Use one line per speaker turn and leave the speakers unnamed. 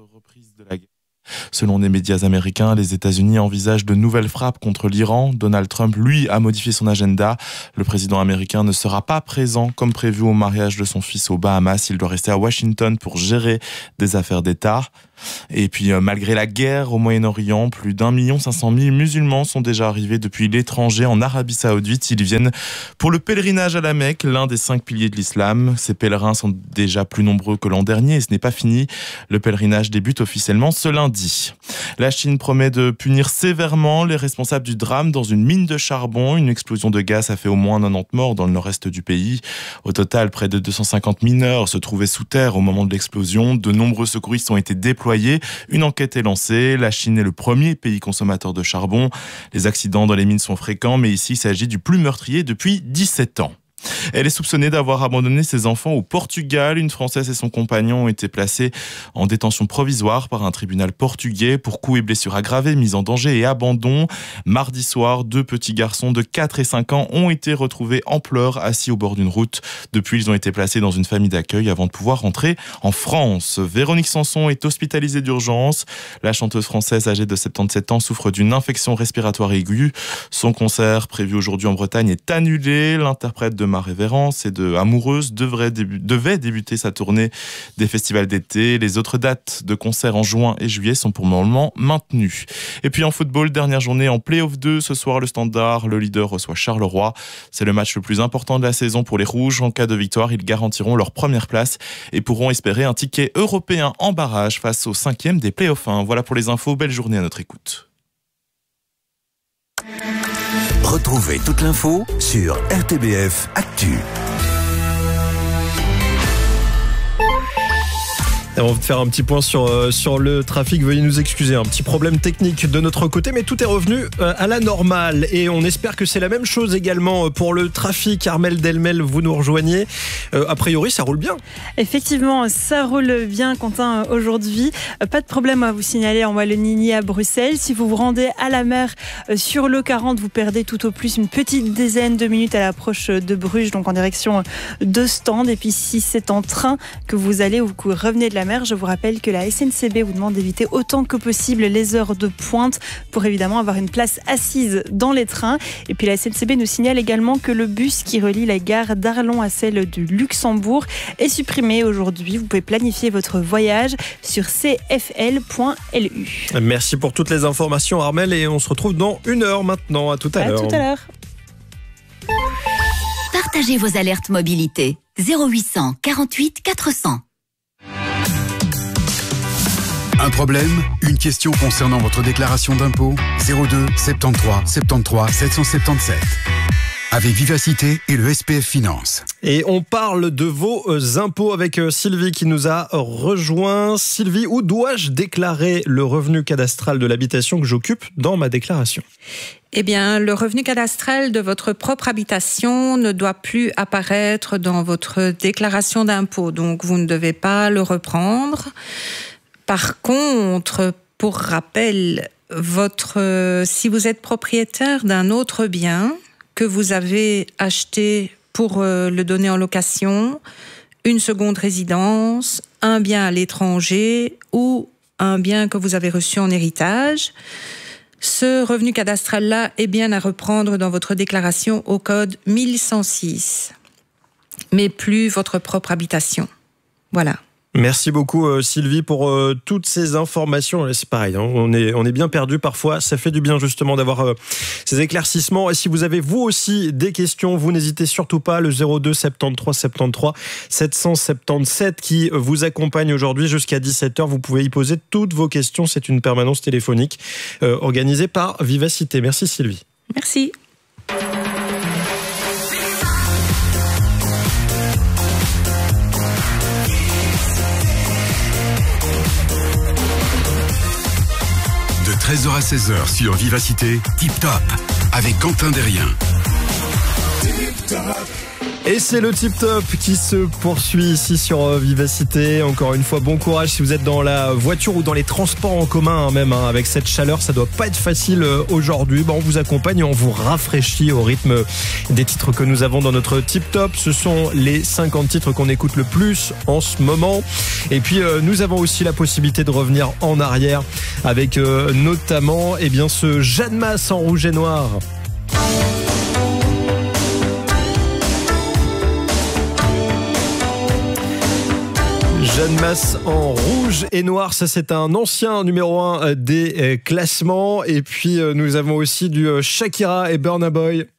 reprise de la guerre. Selon les médias américains, les États-Unis envisagent de nouvelles frappes contre l'Iran. Donald Trump, lui, a modifié son agenda. Le président américain ne sera pas présent comme prévu au mariage de son fils aux Bahamas. Il doit rester à Washington pour gérer des affaires d'État. Et puis, malgré la guerre au Moyen-Orient, plus d'1 500 000 musulmans sont déjà arrivés depuis l'étranger en Arabie Saoudite. Ils viennent pour le pèlerinage à la Mecque, l'un des 5 piliers de l'islam. Ces pèlerins sont déjà plus nombreux que l'an dernier et ce n'est pas fini. Le pèlerinage débute officiellement ce lundi. La Chine promet de punir sévèrement les responsables du drame dans une mine de charbon. Une explosion de gaz a fait au moins 90 morts dans le nord-est du pays. Au total, près de 250 mineurs se trouvaient sous terre au moment de l'explosion. De nombreux secouristes ont été déployés. Une enquête est lancée. La Chine est le premier pays consommateur de charbon. Les accidents dans les mines sont fréquents, mais ici, il s'agit du plus meurtrier depuis 17 ans. Elle est soupçonnée d'avoir abandonné ses enfants au Portugal. Une Française et son compagnon ont été placés en détention provisoire par un tribunal portugais pour coups et blessures aggravées, mise en danger et abandon. Mardi soir, 2 petits garçons de 4 et 5 ans ont été retrouvés en pleurs, assis au bord d'une route. Depuis, ils ont été placés dans une famille d'accueil avant de pouvoir rentrer en France. Véronique Sanson est hospitalisée d'urgence. La chanteuse française âgée de 77 ans souffre d'une infection respiratoire aiguë. Son concert prévu aujourd'hui en Bretagne est annulé. L'interprète de Ma Révérence et de Amoureuse devait débuter sa tournée des festivals d'été. Les autres dates de concerts en juin et juillet sont pour le moment maintenues. Et puis en football, dernière journée en Play-off 2. Ce soir, le Standard, le leader, reçoit Charleroi. C'est le match le plus important de la saison pour les Rouges. En cas de victoire, ils garantiront leur première place et pourront espérer un ticket européen en barrage face au 5e des Play-off 1. Voilà pour les infos. Belle journée à notre écoute.
Retrouvez toute l'info sur RTBF Actu.
On va faire un petit point sur le trafic. Veuillez nous excuser, un petit problème technique de notre côté, mais tout est revenu à la normale. Et on espère que c'est la même chose également pour le trafic. Armelle Delmel, vous nous rejoignez. A priori, ça roule bien.
Effectivement, ça roule bien, Quentin, aujourd'hui. Pas de problème à vous signaler en Wallonie à Bruxelles. Si vous vous rendez à la mer sur l'E40, vous perdez tout au plus une petite dizaine de minutes à l'approche de Bruges, donc en direction de Stande. Et puis si c'est en train que vous allez ou que vous revenez de la mer, je vous rappelle que la SNCB vous demande d'éviter autant que possible les heures de pointe pour évidemment avoir une place assise dans les trains. Et puis la SNCB nous signale également que le bus qui relie la gare d'Arlon à celle du Luxembourg est supprimé aujourd'hui. Vous pouvez planifier votre voyage sur cfl.lu.
Merci pour toutes les informations, Armelle, et on se retrouve dans 1 heure maintenant. À tout à l'heure.
À tout à l'heure.
Partagez vos alertes mobilité. 0800 48 400.
Un problème? Une question concernant votre déclaration d'impôt? 02 73 73 777. Avec Vivacité et le SPF Finance.
Et on parle de vos impôts avec Sylvie qui nous a rejoint. Sylvie, où dois-je déclarer le revenu cadastral de l'habitation que j'occupe dans ma déclaration ?
Eh bien, le revenu cadastral de votre propre habitation ne doit plus apparaître dans votre déclaration d'impôt. Donc, vous ne devez pas le reprendre. Par contre, pour rappel, si vous êtes propriétaire d'un autre bien que vous avez acheté pour le donner en location, une seconde résidence, un bien à l'étranger ou un bien que vous avez reçu en héritage, ce revenu cadastral-là est bien à reprendre dans votre déclaration au code 1106, mais plus votre propre habitation. Voilà.
Merci beaucoup Sylvie pour toutes ces informations. C'est pareil, hein, on est bien perdu parfois. Ça fait du bien justement d'avoir ces éclaircissements. Et si vous avez vous aussi des questions, vous n'hésitez surtout pas. Le 02 73 73 777 qui vous accompagne aujourd'hui jusqu'à 17h. Vous pouvez y poser toutes vos questions. C'est une permanence téléphonique organisée par Vivacité. Merci Sylvie.
Merci.
De 13h à 16h sur Vivacité, Tip Top, avec Quentin Derrien. Tip Top.
Et c'est le Tip Top qui se poursuit ici sur Vivacité. Encore une fois, bon courage si vous êtes dans la voiture ou dans les transports en commun même. Avec cette chaleur, ça doit pas être facile aujourd'hui. On vous accompagne et on vous rafraîchit au rythme des titres que nous avons dans notre Tip Top. Ce sont les 50 titres qu'on écoute le plus en ce moment. Et puis nous avons aussi la possibilité de revenir en arrière avec notamment ce Jeanne Masse en rouge et noir. Jeanne Masse en rouge et noir, ça c'est un ancien numéro 1 des classements. Et puis nous avons aussi du Shakira et Burna Boy.